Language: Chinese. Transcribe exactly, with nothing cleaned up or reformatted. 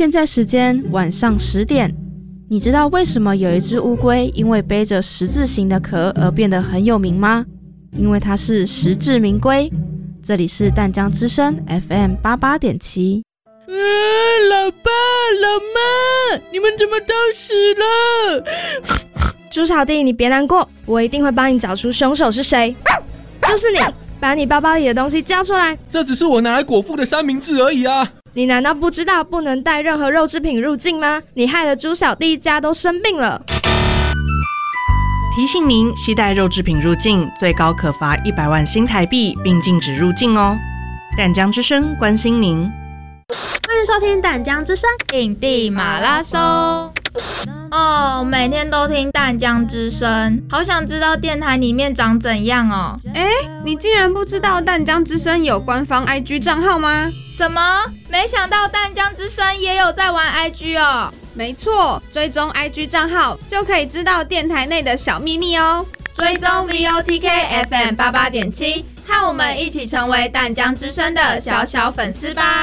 现在时间晚上十点。你知道为什么有一只乌龟因为背着十字形的壳而变得很有名吗？因为它是实至名归。这里是淡江之声 F M 八十八点七。 啊，老爸老妈，你们怎么都死了？ 猪小弟，你别难过，我一定会帮你找出凶手是谁。就是你，把你包包里的东西交出来。 这只是我拿来果腹的三明治而已啊！ 你难道不知道不能带任何肉制品入境吗？你害得猪小弟一家都生病了。 提醒您，携带肉制品入境，最高可罚一百万新台币，并禁止入境哦。淡江之声关心您。 欢迎收听淡江之声印地马拉松。哦，每天都听淡江之声，好想知道电台里面长怎样哦。 哎，你竟然不知道淡江之声有官方 I G 账号吗？ 什么？没想到淡江之声也有在玩 I G 哦。 没错，追踪 I G 账号就可以知道电台内的小秘密哦。 追踪 V O T K F M 八十八点七，和我们一起成为淡江之声的小小粉丝吧。